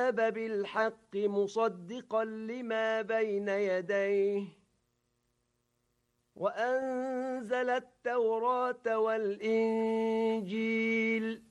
بالحق مصدقا لما بين يديه وأنزل التوراة والإنجيل